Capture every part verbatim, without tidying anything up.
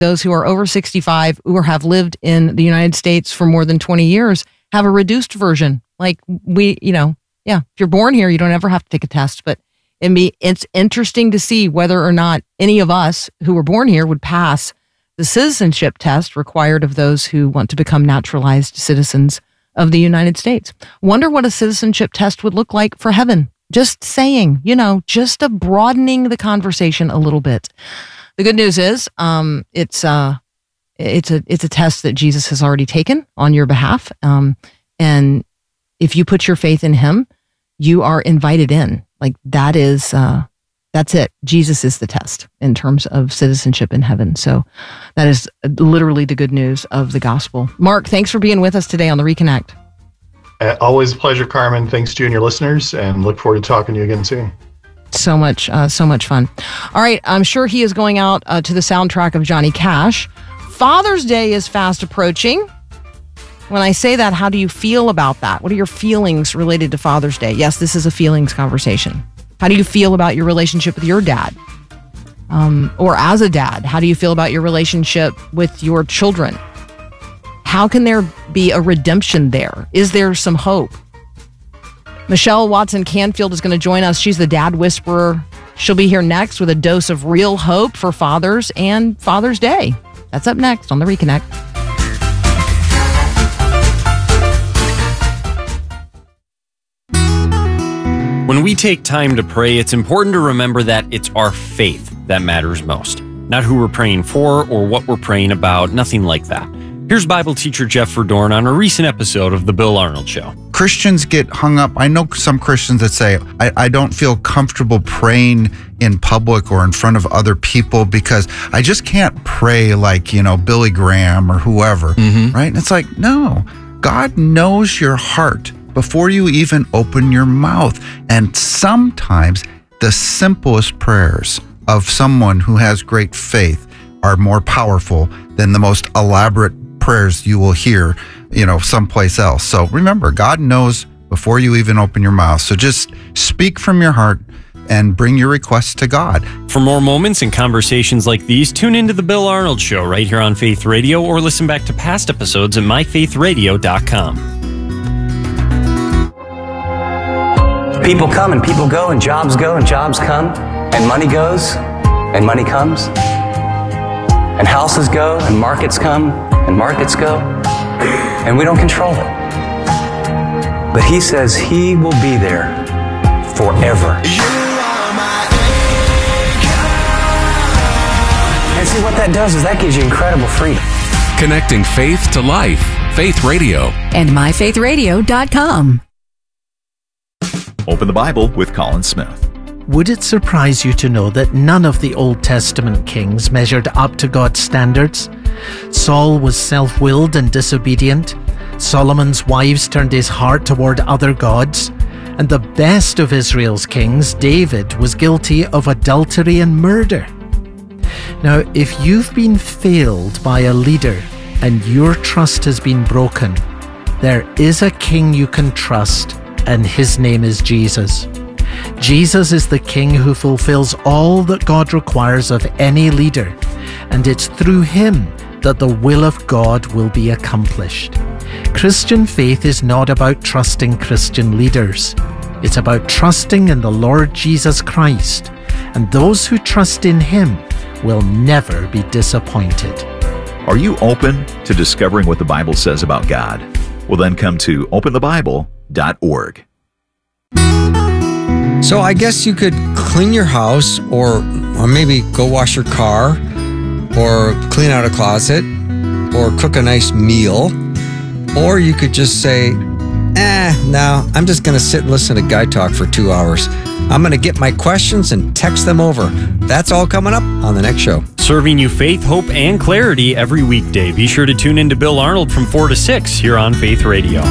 those who are over sixty-five or have lived in the United States for more than twenty years have a reduced version. Like we, you know, yeah, if you're born here, you don't ever have to take a test. But it be, it's interesting to see whether or not any of us who were born here would pass the citizenship test required of those who want to become naturalized citizens of the United States. Wonder what a citizenship test would look like for heaven. Just saying, you know, just a broadening the conversation a little bit. The good news is, um, it's uh, it's a it's a test that Jesus has already taken on your behalf, um, and if you put your faith in Him, you are invited in. Like that is uh, that's it. Jesus is the test in terms of citizenship in heaven. So that is literally the good news of the gospel. Mark, thanks for being with us today on the Reconnect. Uh, always a pleasure, Carmen. Thanks to you and your listeners, and look forward to talking to you again soon. So much, uh, so much fun. All right, I'm sure he is going out uh, to the soundtrack of Johnny Cash. Father's Day is fast approaching. When I say that, how do you feel about that? What are your feelings related to Father's Day? Yes, this is a feelings conversation. How do you feel about your relationship with your dad? Um, or as a dad, how do you feel about your relationship with your children? How can there be a redemption there? Is there some hope? Michelle Watson Canfield is going to join us. She's the Dad Whisperer. She'll be here next with a dose of real hope for fathers and Father's Day. That's up next on The Reconnect. When we take time to pray, it's important to remember that it's our faith that matters most, not who we're praying for or what we're praying about, nothing like that. Here's Bible teacher Jeff Verdorn on a recent episode of The Bill Arnold Show. Christians get hung up. I know some Christians that say, I, I don't feel comfortable praying in public or in front of other people because I just can't pray like, you know, Billy Graham or whoever, mm-hmm. right? And it's like, no, God knows your heart before you even open your mouth. And sometimes the simplest prayers of someone who has great faith are more powerful than the most elaborate prayers you will hear, you know, someplace else. So remember, God knows before you even open your mouth. So just speak from your heart and bring your requests to God. For more moments and conversations like these, tune into The Bill Arnold Show right here on Faith Radio or listen back to past episodes at my faith radio dot com. People come and people go and jobs go and jobs come and money goes and money comes and houses go and markets come and markets go, and we don't control it. But He says He will be there forever. And see what that does is that gives you incredible freedom. Connecting faith to life. Faith Radio. And my faith radio dot com. Open the Bible with Colin Smith. Would it surprise you to know that none of the Old Testament kings measured up to God's standards? Saul was self-willed and disobedient. Solomon's wives turned his heart toward other gods. And the best of Israel's kings, David, was guilty of adultery and murder. Now, if you've been failed by a leader and your trust has been broken, there is a king you can trust, and his name is Jesus. Jesus is the King who fulfills all that God requires of any leader, and it's through him that the will of God will be accomplished. Christian faith is not about trusting Christian leaders. It's about trusting in the Lord Jesus Christ, and those who trust in him will never be disappointed. Are you open to discovering what the Bible says about God? Well, then come to open the bible dot org. So I guess you could clean your house, or or maybe go wash your car, or clean out a closet, or cook a nice meal, or you could just say, eh, no, I'm just going to sit and listen to Guy Talk for two hours. I'm going to get my questions and text them over. That's all coming up on the next show. Serving you faith, hope, and clarity every weekday. Be sure to tune in to Bill Arnold from four to six here on Faith Radio.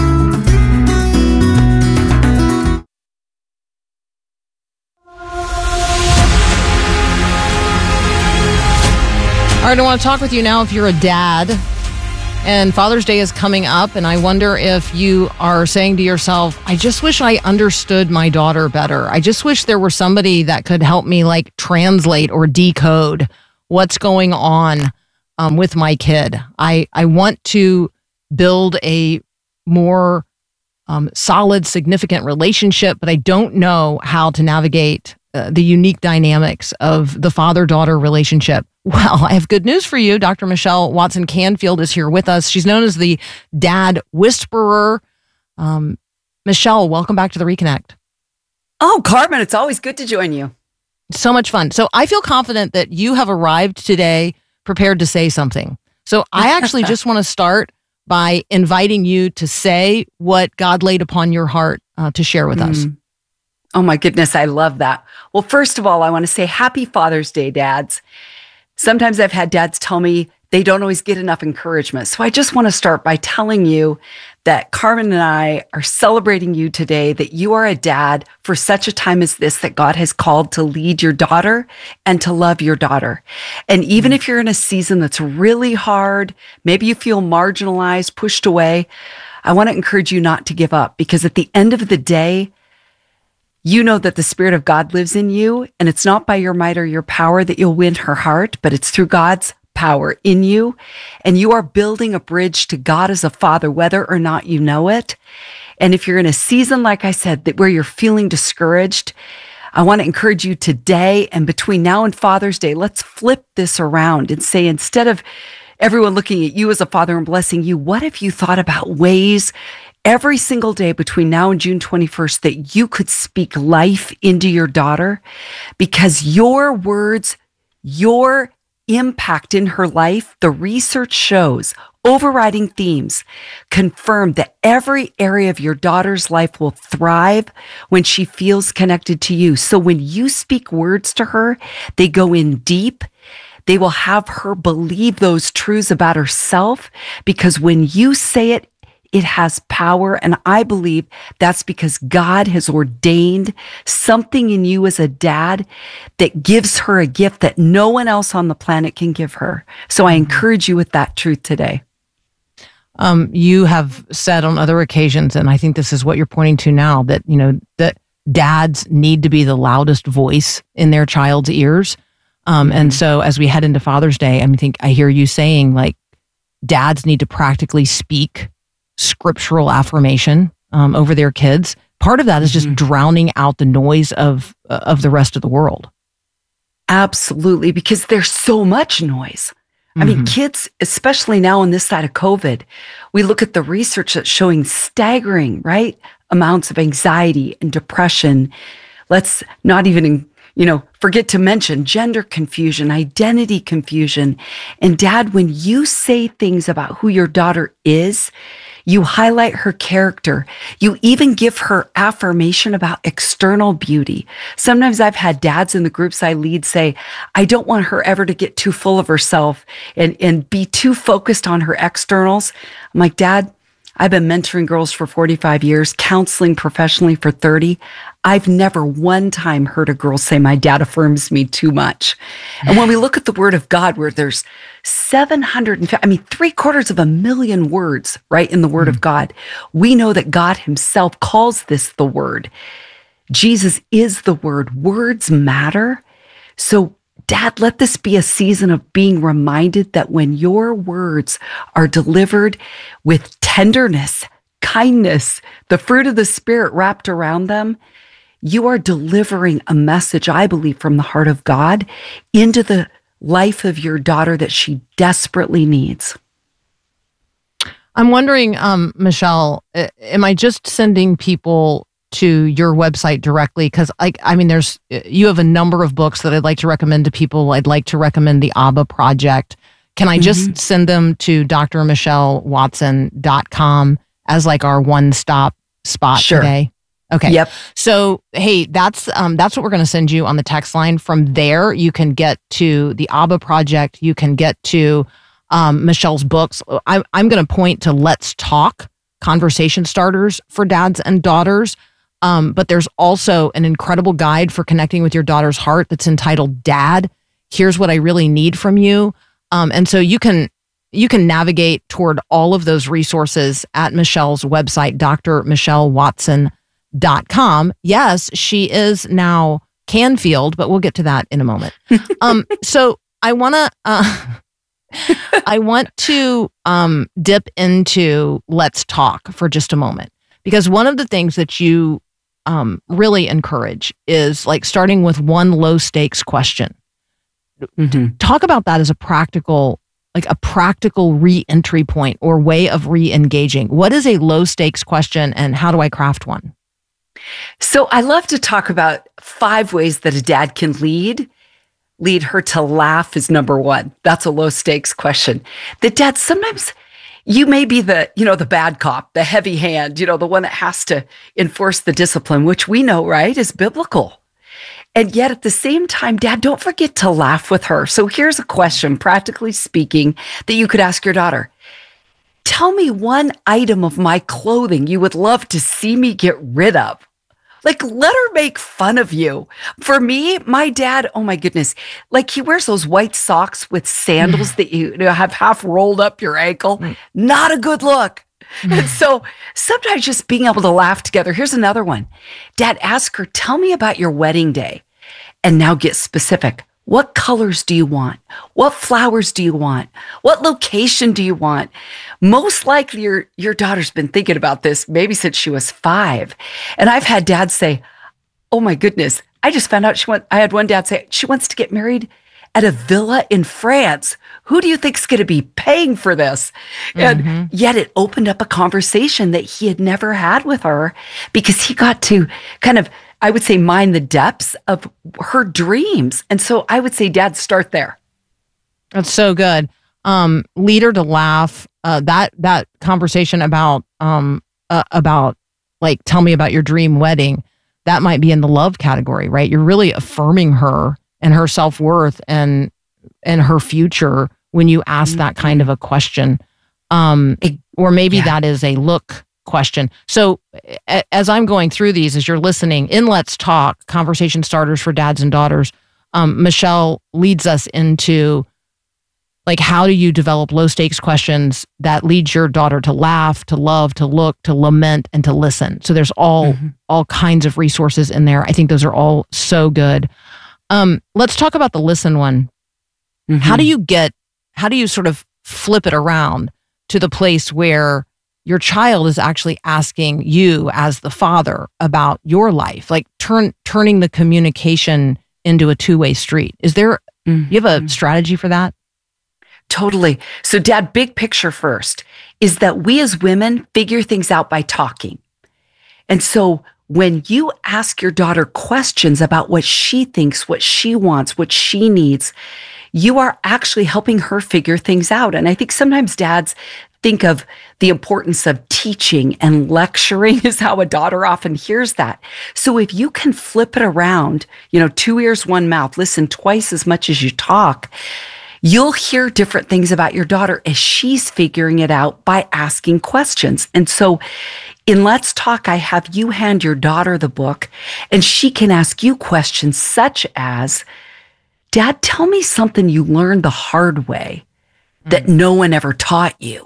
All right, I want to talk with you now if you're a dad and Father's Day is coming up, and I wonder if you are saying to yourself, I just wish I understood my daughter better. I just wish there were somebody that could help me like translate or decode what's going on um, with my kid. I, I want to build a more um, solid, significant relationship, but I don't know how to navigate uh, the unique dynamics of the father-daughter relationship. Well, I have good news for you. Doctor Michelle Watson Canfield is here with us. She's known as the Dad Whisperer. Um, Michelle, welcome back to the Reconnect. Oh, Carmen, it's always good to join you. So much fun. So I feel confident that you have arrived today prepared to say something. So I actually just want to start by inviting you to say what God laid upon your heart uh, to share with mm. us. Oh my goodness, I love that. Well, first of all, I want to say happy Father's Day, dads. Sometimes I've had dads tell me they don't always get enough encouragement. So I just want to start by telling you that Carmen and I are celebrating you today, that you are a dad for such a time as this, that God has called to lead your daughter and to love your daughter. And even mm-hmm. if you're in a season that's really hard, maybe you feel marginalized, pushed away, I want to encourage you not to give up, because at the end of the day, you know that the Spirit of God lives in you, and it's not by your might or your power that you'll win her heart, but it's through God's power in you. And you are building a bridge to God as a father, whether or not you know it. And if you're in a season, like I said, that where you're feeling discouraged, I want to encourage you today and between now and Father's Day, let's flip this around and say, instead of everyone looking at you as a father and blessing you, what if you thought about ways every single day between now and June twenty-first that you could speak life into your daughter? Because your words, your impact in her life, the research shows, overriding themes confirm that every area of your daughter's life will thrive when she feels connected to you. So when you speak words to her, they go in deep. They will have her believe those truths about herself, because when you say it, it has power. And I believe that's because God has ordained something in you as a dad that gives her a gift that no one else on the planet can give her. So I encourage you with that truth today. Um, you have said on other occasions, and I think this is what you're pointing to now, that, you know, that dads need to be the loudest voice in their child's ears. Um, mm-hmm. And so as we head into Father's Day, I mean, I think I hear you saying, like, dads need to practically speak scriptural affirmation um, over their kids. Part of that is just mm-hmm. drowning out the noise of uh, of the rest of the world. Absolutely, because there's so much noise. Mm-hmm. I mean, kids, especially now on this side of COVID, we look at the research that's showing staggering, right, amounts of anxiety and depression. Let's not even, you know, forget to mention gender confusion, identity confusion. And Dad, when you say things about who your daughter is, you highlight her character. You even give her affirmation about external beauty. Sometimes I've had dads in the groups I lead say, I don't want her ever to get too full of herself and, and be too focused on her externals. I'm like, Dad, I've been mentoring girls for forty-five years, counseling professionally for thirty. I've never one time heard a girl say, my dad affirms me too much. And when we look at the Word of God, where there's seven hundred, I mean, three quarters of a million words, right, in the Word mm-hmm. of God, we know that God himself calls this the Word. Jesus is the Word. Words matter. So Dad, let this be a season of being reminded that when your words are delivered with tenderness, kindness, the fruit of the Spirit wrapped around them, you are delivering a message, I believe, from the heart of God into the life of your daughter that she desperately needs. I'm wondering, um, Michelle, am I just sending people to your website directly? Because I, I mean, there's you have a number of books that I'd like to recommend to people. I'd like to recommend the Abba Project. Can I just mm-hmm. send them to d r michelle watson dot com as like our one-stop spot sure. today? Okay. Yep. So, hey, that's um, that's what we're going to send you on the text line. From there, you can get to the Abba Project. You can get to um, Michelle's books. I, I'm going to point to Let's Talk, conversation starters for dads and daughters. Um, but there's also an incredible guide for connecting with your daughter's heart that's entitled Dad, Here's What I Really Need From You. Um, and so you can you can navigate toward all of those resources at Michelle's website, d r michelle watson dot com. Yes, she is now Canfield, but we'll get to that in a moment. um, so I want to uh, I want to um, dip into Let's Talk for just a moment, because one of the things that you um, really encourage is like starting with one low stakes question. Mm-hmm. Talk about that as a practical, like a practical re-entry point or way of re-engaging. What is a low stakes question and how do I craft one? So I love to talk about five ways that a dad can lead. Lead her to laugh is number one. That's a low stakes question. The dad, sometimes you may be the, you know, the bad cop, the heavy hand, you know, the one that has to enforce the discipline, which we know, right, is biblical. And yet at the same time, Dad, don't forget to laugh with her. So here's a question, practically speaking, that you could ask your daughter. Tell me one item of my clothing you would love to see me get rid of. Like, let her make fun of you. For me, my dad, oh my goodness, like he wears those white socks with sandals that you, you know, have half rolled up your ankle. Not a good look. And so sometimes just being able to laugh together. Here's another one. Dad, ask her, tell me about your wedding day. And now get specific. What colors do you want? What flowers do you want? What location do you want? Most likely your, your daughter's been thinking about this maybe since she was five. And I've had dads say, oh my goodness, I just found out she went, I had one dad say, she wants to get married at a villa in France. Who do you think's going to be paying for this? And mm-hmm. yet it opened up a conversation that he had never had with her because he got to kind of, I would say, mine the depths of her dreams. And so I would say, Dad, start there. That's so good. Um, lead her to laugh. Uh, that that conversation about um uh, about like, tell me about your dream wedding. That might be in the love category, right? You're really affirming her and her self-worth and and her future when you ask mm-hmm. that kind of a question. Um, it, or maybe yeah. that is a look question. So a, as I'm going through these, as you're listening, in Let's Talk, conversation starters for dads and daughters, um, Michelle leads us into like, how do you develop low stakes questions that leads your daughter to laugh, to love, to look, to lament, and to listen. So there's all, mm-hmm. all kinds of resources in there. I think those are all so good. Um, let's talk about the listen one. Mm-hmm. How do you get, how do you sort of flip it around to the place where your child is actually asking you as the father about your life, like turn turning the communication into a two-way street? Is there, mm-hmm. you have a strategy for that? Totally. So Dad, big picture first is that we as women figure things out by talking. And so when you ask your daughter questions about what she thinks, what she wants, what she needs, you are actually helping her figure things out. And I think sometimes dads think of the importance of teaching and lecturing is how a daughter often hears that. So if you can flip it around, you know, two ears, one mouth, listen twice as much as you talk, you'll hear different things about your daughter as she's figuring it out by asking questions. And so in Let's Talk, I have you hand your daughter the book and she can ask you questions such as, Dad, tell me something you learned the hard way that no one ever taught you.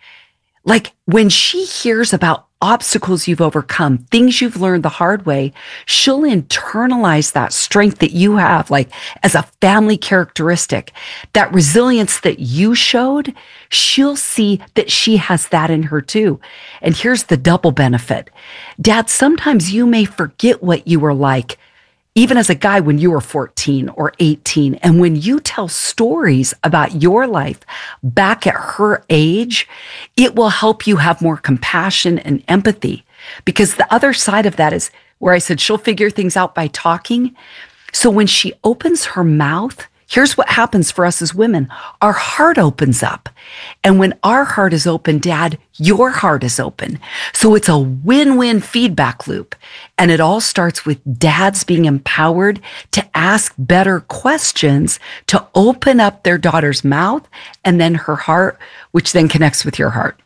Like when she hears about obstacles you've overcome, things you've learned the hard way, she'll internalize that strength that you have, like as a family characteristic, that resilience that you showed, she'll see that she has that in her too. And here's the double benefit. Dad, sometimes you may forget what you were like even as a guy when you were fourteen or eighteen. And when you tell stories about your life back at her age, it will help you have more compassion and empathy. Because the other side of that is where I said she'll figure things out by talking. So when she opens her mouth, here's what happens for us as women. Our heart opens up. And when our heart is open, Dad, your heart is open. So it's a win-win feedback loop. And it all starts with dads being empowered to ask better questions, to open up their daughter's mouth and then her heart, which then connects with your heart.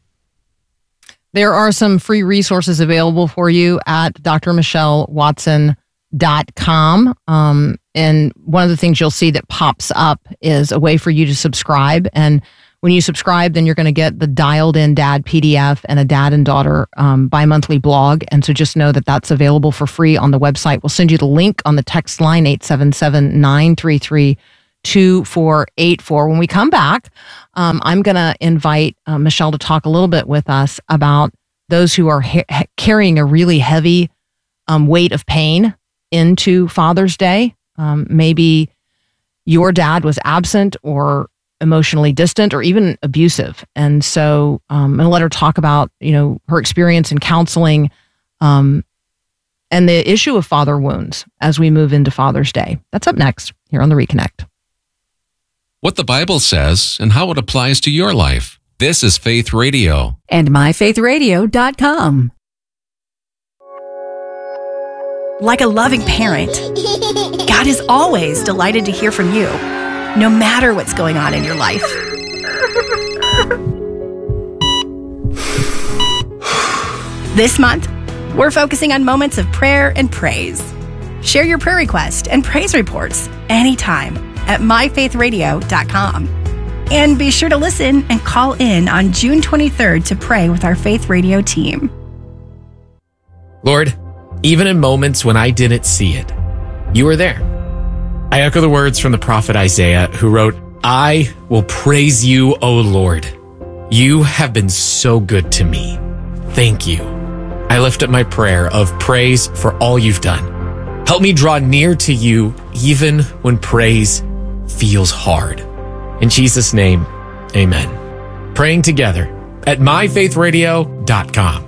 There are some free resources available for you at d r michelle watson dot com. Um, and one of the things you'll see that pops up is a way for you to subscribe. And when you subscribe, then you're going to get the Dialed In Dad P D F and a dad and daughter um, bi-monthly blog. And so just know that that's available for free on the website. We'll send you the link on the text line, eight seven seven, nine three three, two four eight four. When we come back, um, I'm going to invite uh, Michelle to talk a little bit with us about those who are ha- carrying a really heavy um, weight of pain into Father's Day. Um, maybe your dad was absent or emotionally distant or even abusive. And so um, I'm going to let her talk about, you know, her experience in counseling um, and the issue of father wounds as we move into Father's Day. That's up next here on The Reconnect. What the Bible says and how it applies to your life. This is Faith Radio. And my faith radio dot com. Like a loving parent, God is always delighted to hear from you, no matter what's going on in your life. This month, we're focusing on moments of prayer and praise. Share your prayer request and praise reports anytime at my faith radio dot com. And be sure to listen and call in on June twenty-third to pray with our Faith Radio team. Lord, even in moments when I didn't see it, you were there. I echo the words from the prophet Isaiah, who wrote, I will praise you, O Lord. You have been so good to me. Thank you. I lift up my prayer of praise for all you've done. Help me draw near to you even when praise feels hard. In Jesus' name, amen. Praying together at my faith radio dot com.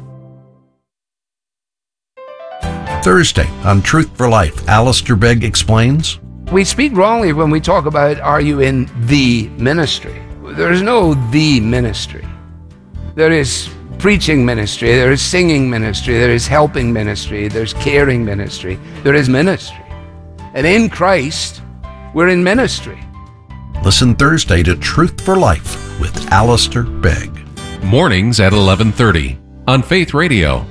Thursday on Truth for Life, Alistair Begg explains. We speak wrongly when we talk about, are you in the ministry? There is no the ministry. There is preaching ministry, there is singing ministry, there is helping ministry, there's caring ministry, there is ministry. And in Christ, we're in ministry. Listen Thursday to Truth for Life with Alistair Begg. Mornings at eleven thirty on Faith Radio.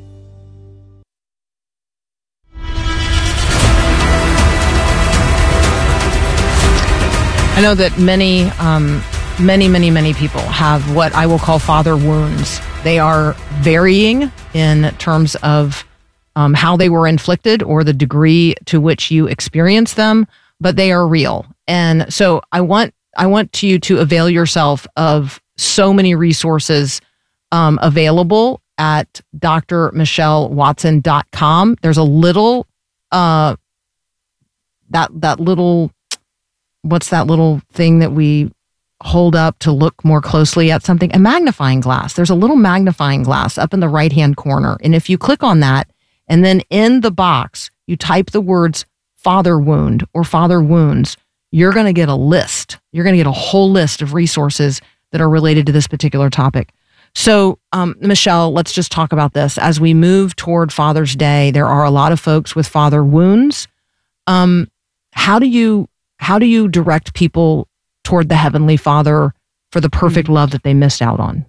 I know that many, um, many, many, many people have what I will call father wounds. They are varying in terms of um, how they were inflicted or the degree to which you experience them, but they are real. And so I want I want you to avail yourself of so many resources um, available at D R michelle watson dot com. There's a little uh, that that little. What's that little thing that we hold up to look more closely at something? A magnifying glass. There's a little magnifying glass up in the right-hand corner. And if you click on that, and then in the box, you type the words father wound or father wounds, you're going to get a list. You're going to get a whole list of resources that are related to this particular topic. So, um, Michelle, let's just talk about this. As we move toward Father's Day, there are a lot of folks with father wounds. Um, how do you How do you direct people toward the Heavenly Father for the perfect love that they missed out on?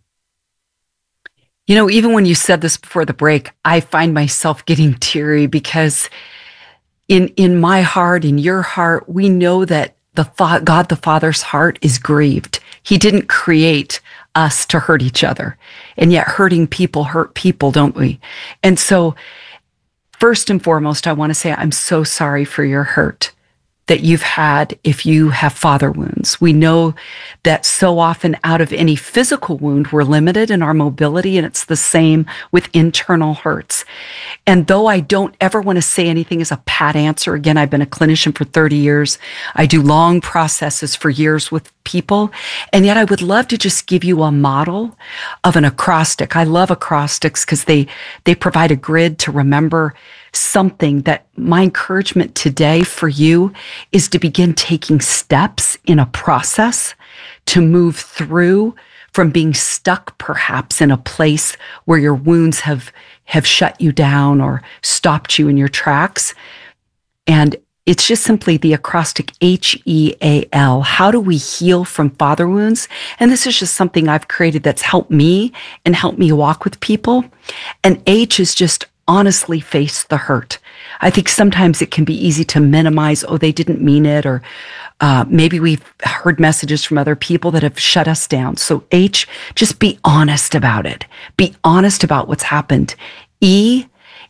You know, even when you said this before the break, I find myself getting teary because in in my heart, in your heart, we know that the fa- God the Father's heart is grieved. He didn't create us to hurt each other. And yet hurting people hurt people, don't we? And so first and foremost, I want to say I'm so sorry for your hurt that you've had if you have father wounds. We know that so often out of any physical wound, we're limited in our mobility, and it's the same with internal hurts. And though I don't ever want to say anything as a pat answer, again, I've been a clinician for thirty years. I do long processes for years with people, and yet I would love to just give you a model of an acrostic. I love acrostics because they, they provide a grid to remember something. That my encouragement today for you is to begin taking steps in a process to move through from being stuck perhaps in a place where your wounds have, have shut you down or stopped you in your tracks. And it's just simply the acrostic H E A L. How do we heal from father wounds? And this is just something I've created that's helped me and helped me walk with people. And H is just honestly face the hurt. I think sometimes it can be easy to minimize, oh, they didn't mean it, or uh, maybe we've heard messages from other people that have shut us down. So H, just be honest about it. Be honest about what's happened. E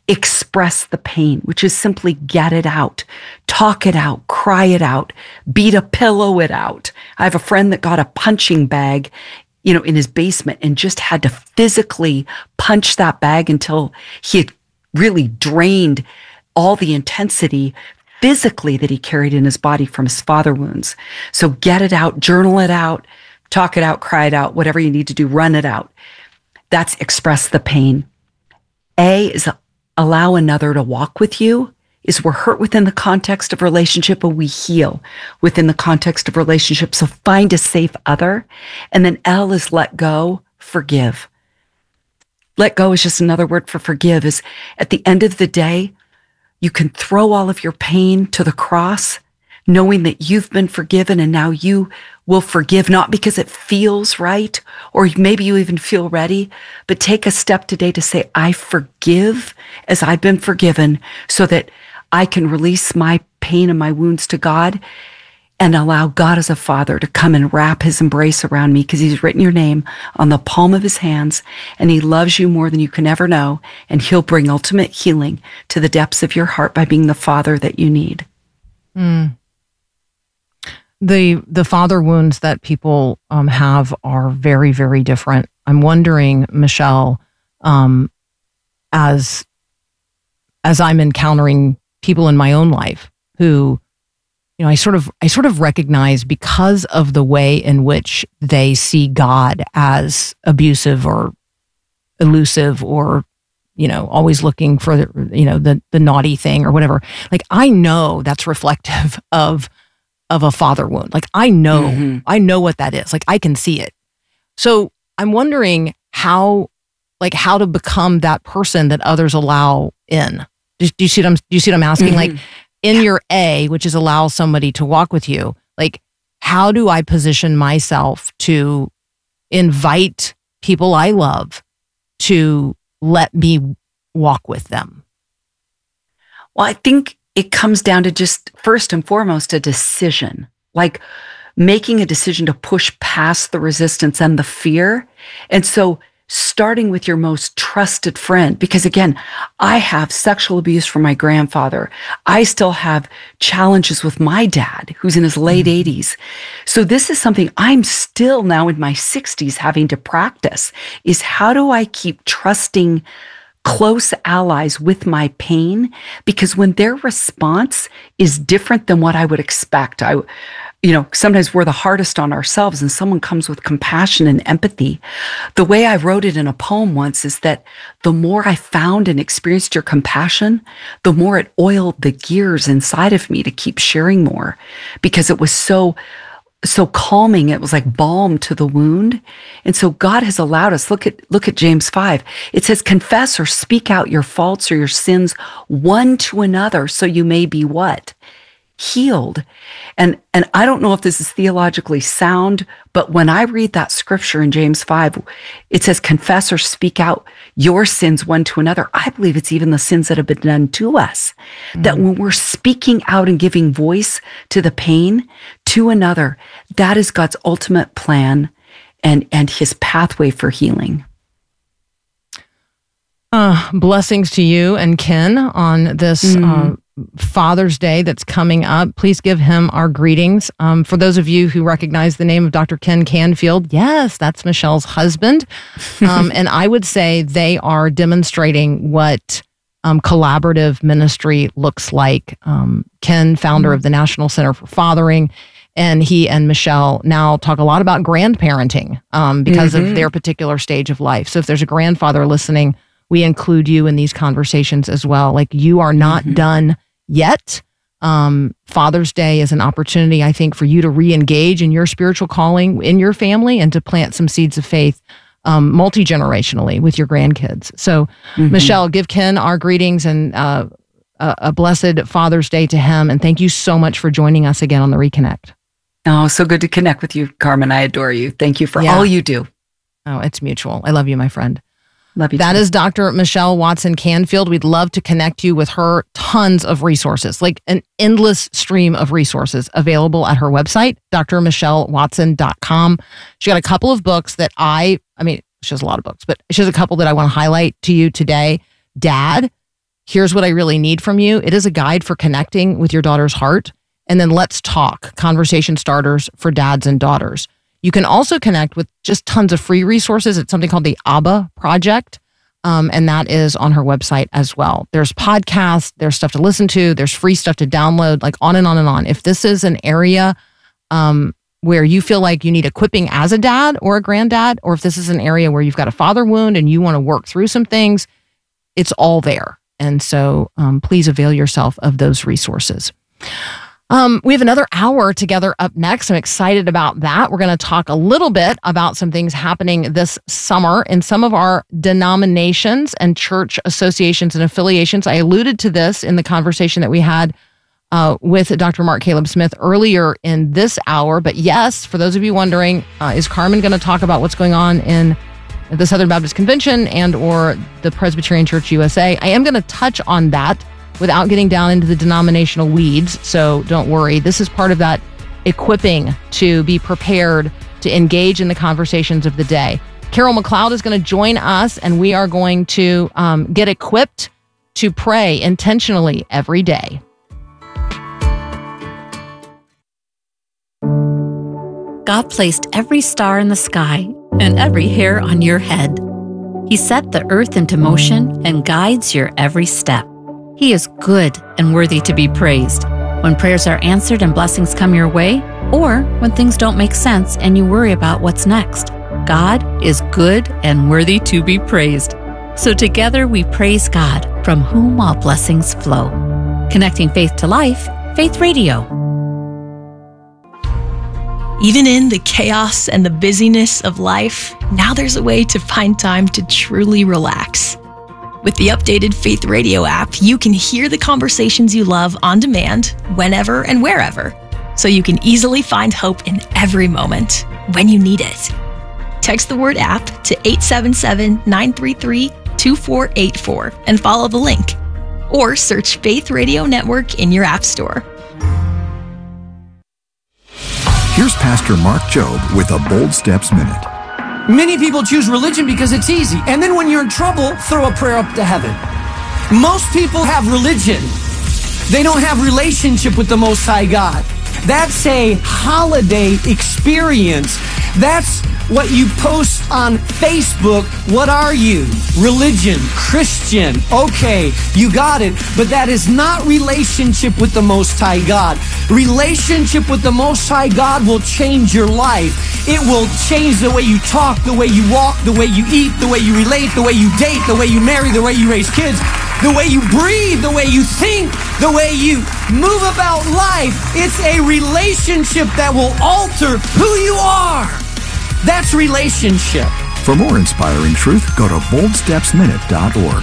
express the pain, which is simply get it out, talk it out, cry it out, beat a pillow it out. I have a friend that got a punching bag, you know, in his basement and just had to physically punch that bag until he had really drained all the intensity physically that he carried in his body from his father wounds. So get it out, journal it out, talk it out, cry it out, whatever you need to do, run it out. That's express the pain. A is allow another to walk with you, is we're hurt within the context of relationship, but we heal within the context of relationship. So find a safe other. And then L is let go, forgive. Let go is just another word for forgive, is at the end of the day, you can throw all of your pain to the cross, knowing that you've been forgiven and now you will forgive, not because it feels right, or maybe you even feel ready, but take a step today to say, I forgive as I've been forgiven, so that I can release my pain and my wounds to God and allow God as a father to come and wrap his embrace around me, because he's written your name on the palm of his hands and he loves you more than you can ever know. And he'll bring ultimate healing to the depths of your heart by being the father that you need. Mm. The, the father wounds that people um, have are very, very different. I'm wondering, Michelle, um, as, as I'm encountering people in my own life who, you know, I sort of, I sort of recognize, because of the way in which they see God as abusive or elusive, or, you know, always looking for the, you know, the, the naughty thing or whatever. Like, I know that's reflective of, of a father wound. Like, I know, mm-hmm. I know what that is. Like, I can see it. So I'm wondering how, like, how to become that person that others allow in. Do, do you see what I'm, do you see what I'm asking? Mm-hmm. Like, in your A, which is allow somebody to walk with you, like, how do I position myself to invite people I love to let me walk with them? Well, I think it comes down to just, first and foremost, a decision, like making a decision to push past the resistance and the fear. And so starting with your most trusted friend, because again, I have sexual abuse from my grandfather. I still have challenges with my dad, who's in his late mm-hmm. eighties. So this is something I'm still now in my sixties having to practice, is how do I keep trusting close allies with my pain? Because when their response is different than what I would expect, I, you know, sometimes we're the hardest on ourselves, and someone comes with compassion and empathy. The way I wrote it in a poem once is that the more I found and experienced your compassion, the more it oiled the gears inside of me to keep sharing more, because it was so so calming. It was like balm to the wound. And so God has allowed us, look at, look at James five. It says, confess or speak out your faults or your sins one to another, so you may be what? Healed. And, and I don't know if this is theologically sound, but when I read that scripture in James five, it says, confess or speak out your sins one to another. I believe it's even the sins that have been done to us. Mm-hmm. That when we're speaking out and giving voice to the pain to another, that is God's ultimate plan and, and his pathway for healing. Uh, blessings to you and Ken on this mm. uh, Father's Day that's coming up. Please give him our greetings. Um, for those of you who recognize the name of Doctor Ken Canfield, yes, that's Michelle's husband. Um, and I would say they are demonstrating what um, collaborative ministry looks like. Um, Ken, founder mm. of the National Center for Fathering, and he and Michelle now talk a lot about grandparenting um, because mm-hmm. of their particular stage of life. So if there's a grandfather listening, we include you in these conversations as well. Like, you are not mm-hmm. done yet. Um, Father's Day is an opportunity, I think, for you to re-engage in your spiritual calling in your family and to plant some seeds of faith um, multi-generationally with your grandkids. So, mm-hmm. Michelle, give Ken our greetings and uh, a, a blessed Father's Day to him. And thank you so much for joining us again on the Reconnect. Oh, so good to connect with you, Carmen. I adore you. Thank you for yeah. all you do. Oh, it's mutual. I love you, my friend. Love you. That too. is Doctor Michelle Watson Canfield. We'd love to connect you with her. Tons of resources, like an endless stream of resources available at her website, d r michelle watson dot com. She got a couple of books that I, I mean, she has a lot of books, but she has a couple that I want to highlight to you today. Dad, Here's what I really need from you. It is a guide for connecting with your daughter's heart. And then Let's Talk, conversation starters for dads and daughters. You can also connect with just tons of free resources. It's something called the Abba Project, um, and that is on her website as well. There's podcasts, there's stuff to listen to, there's free stuff to download, like on and on and on. If this is an area um, where you feel like you need equipping as a dad or a granddad, or if this is an area where you've got a father wound and you want to work through some things, it's all there. And so um, please avail yourself of those resources. Um, we have another hour together up next. I'm excited about that. We're going to talk a little bit about some things happening this summer in some of our denominations and church associations and affiliations. I alluded to this in the conversation that we had uh, with Doctor Mark Caleb Smith earlier in this hour. But yes, for those of you wondering, uh, is Carmen going to talk about what's going on in the Southern Baptist Convention and or the Presbyterian Church U S A? I am going to touch on that without getting down into the denominational weeds. So don't worry. This is part of that equipping to be prepared to engage in the conversations of the day. Carol McLeod is going to join us, and we are going to um, get equipped to pray intentionally every day. God placed every star in the sky and every hair on your head. He set the earth into motion and guides your every step. He is good and worthy to be praised. When prayers are answered and blessings come your way, or when things don't make sense and you worry about what's next, God is good and worthy to be praised. So together we praise God, from whom all blessings flow. Connecting faith to life, Faith Radio. Even in the chaos and the busyness of life, now there's a way to find time to truly relax. With the updated Faith Radio app, you can hear the conversations you love on demand, whenever and wherever, so you can easily find hope in every moment when you need it. Text the word app to eight seven seven, nine three three, two four eight four and follow the link, or search Faith Radio Network in your app store. Here's Pastor Mark Jobe with a Bold Steps Minute. Many people choose religion because it's easy. And then when you're in trouble, throw a prayer up to heaven. Most people have religion. They don't have relationship with the Most High God. That's a holiday experience. That's what you post on Facebook. What are you? Religion, Christian. Okay, you got it. But that is not relationship with the Most High God. Relationship with the Most High God will change your life. It will change the way you talk, the way you walk, the way you eat, the way you relate, the way you date, the way you marry, the way you raise kids, the way you breathe, the way you think, the way you move about life. It's a relationship that will alter who you are. That's relationship. For more inspiring truth, go to bold steps minute dot org.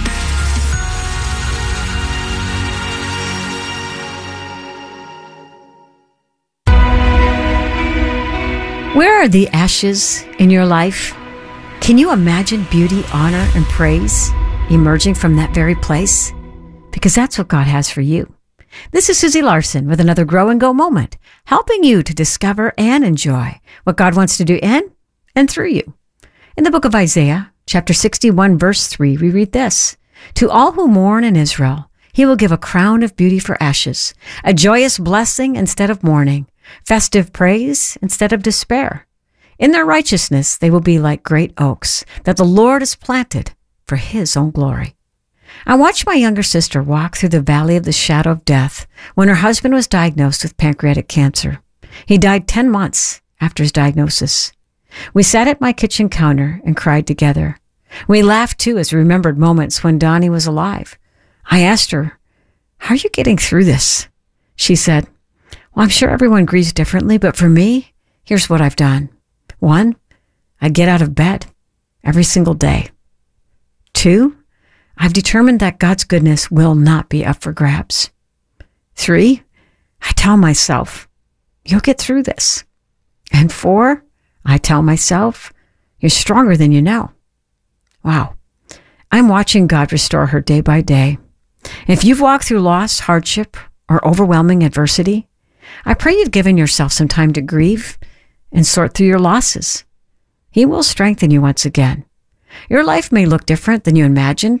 Where are the ashes in your life? Can you imagine beauty, honor, and praise emerging from that very place? Because that's what God has for you. This is Susie Larson with another Grow and Go moment, helping you to discover and enjoy what God wants to do in and through you. In the book of Isaiah, chapter sixty-one, verse three, we read this: "To all who mourn in Israel, he will give a crown of beauty for ashes, a joyous blessing instead of mourning, festive praise instead of despair. In their righteousness, they will be like great oaks that the Lord has planted for his own glory." I watched my younger sister walk through the valley of the shadow of death when her husband was diagnosed with pancreatic cancer. He died ten months after his diagnosis. We sat at my kitchen counter and cried together. We laughed too as we remembered moments when Donnie was alive. I asked her, "How are you getting through this?" She said, "Well, I'm sure everyone grieves differently, but for me, here's what I've done. One, I get out of bed every single day. Two, I've determined that God's goodness will not be up for grabs. Three, I tell myself, you'll get through this. And four, I tell myself, you're stronger than you know." Wow. I'm watching God restore her day by day. If you've walked through loss, hardship, or overwhelming adversity, I pray you've given yourself some time to grieve and sort through your losses. He will strengthen you once again. Your life may look different than you imagined,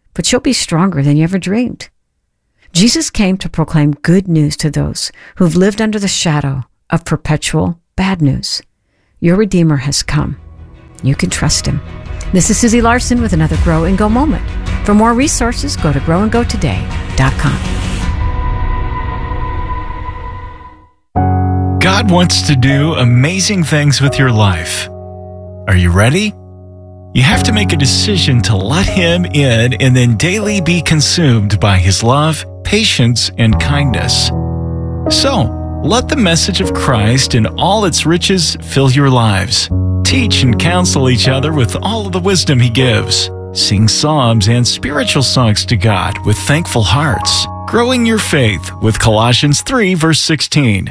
but you'll be stronger than you ever dreamed. Jesus came to proclaim good news to those who've lived under the shadow of perpetual bad news. Your Redeemer has come. You can trust him. This is Susie Larson with another Grow and Go moment. For more resources, go to grow and go today dot com. God wants to do amazing things with your life. Are you ready? You have to make a decision to let Him in and then daily be consumed by His love, patience, and kindness. So, let the message of Christ in all its riches fill your lives. Teach and counsel each other with all of the wisdom He gives. Sing psalms and spiritual songs to God with thankful hearts. Growing your faith with Colossians three, verse sixteen.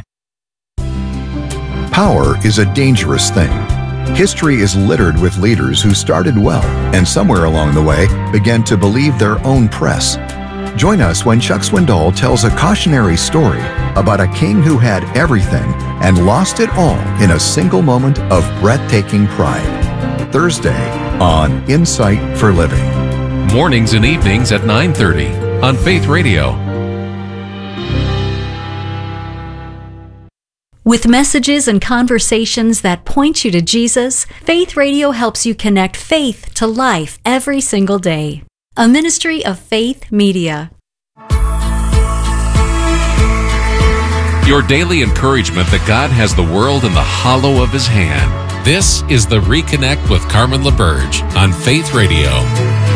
Power is a dangerous thing. History is littered with leaders who started well and somewhere along the way began to believe their own press. Join us when Chuck Swindoll tells a cautionary story about a king who had everything and lost it all in a single moment of breathtaking pride. Thursday on Insight for Living. Mornings and evenings at nine thirty on Faith Radio. With messages and conversations that point you to Jesus, Faith Radio helps you connect faith to life every single day. A ministry of Faith Media. Your daily encouragement that God has the world in the hollow of His hand. This is the Reconnect with Carmen LaBerge on Faith Radio.